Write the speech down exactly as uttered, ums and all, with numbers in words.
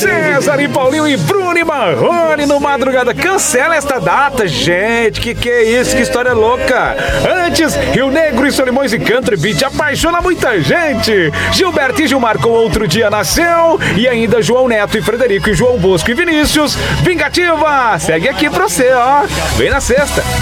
César e Paulinho e Bruno e Marrone no Madrugada. Cancela esta data, gente. Que que é isso? Que história louca. Antes, Rio Negro e Solimões e Country Beat apaixona muita gente. Gilberto e Gilmar com Outro Dia Nasceu. E ainda João Neto e Frederico e João Bosco e Vinícius. Vingativa, segue aqui pra você, ó. Vem na sexta.